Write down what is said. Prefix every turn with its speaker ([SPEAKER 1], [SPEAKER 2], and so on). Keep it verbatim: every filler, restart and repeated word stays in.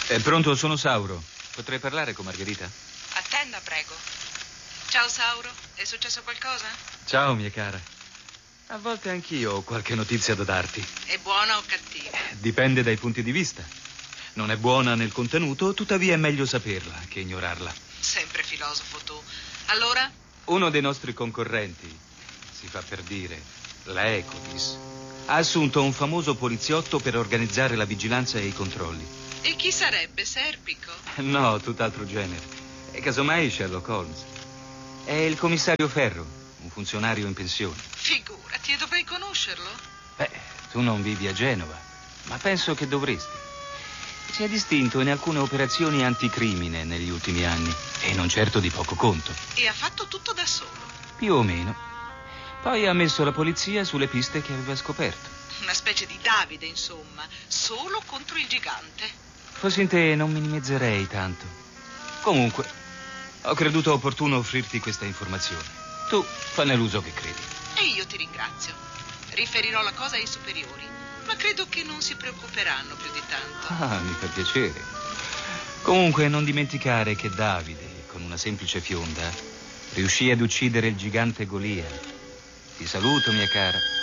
[SPEAKER 1] È pronto, sono Sauro. Potrei parlare con Margherita?
[SPEAKER 2] Attenda, prego. Ciao, Sauro. È successo qualcosa?
[SPEAKER 1] Ciao, mia cara. A volte anch'io ho qualche notizia da darti.
[SPEAKER 2] È buona o cattiva?
[SPEAKER 1] Dipende dai punti di vista. Non è buona nel contenuto, tuttavia è meglio saperla che ignorarla.
[SPEAKER 2] Sempre filosofo tu. Allora?
[SPEAKER 1] Uno dei nostri concorrenti, si fa per dire, la Ecodis, ha assunto un famoso poliziotto per organizzare la vigilanza e i controlli.
[SPEAKER 2] E chi sarebbe? Serpico?
[SPEAKER 1] No, tutt'altro genere. E casomai Sherlock Holmes. È il commissario Ferro, un funzionario in pensione.
[SPEAKER 2] Figurati, e dovrei conoscerlo?
[SPEAKER 1] Beh, tu non vivi a Genova, ma penso che dovresti. Si è distinto in alcune operazioni anticrimine negli ultimi anni, e non certo di poco conto.
[SPEAKER 2] E ha fatto tutto da solo?
[SPEAKER 1] Più o meno. Poi ha messo la polizia sulle piste che aveva scoperto.
[SPEAKER 2] Una specie di Davide, insomma, solo contro il gigante.
[SPEAKER 1] Fossi in te non minimizzerei tanto. Comunque, ho creduto opportuno offrirti questa informazione. Tu fanne l'uso che credi.
[SPEAKER 2] E io ti ringrazio. Riferirò la cosa ai superiori, ma credo che non si preoccuperanno più di tanto.
[SPEAKER 1] Ah, mi fa piacere. Comunque, non dimenticare che Davide, con una semplice fionda, riuscì ad uccidere il gigante Golia. Ti saluto, mia cara.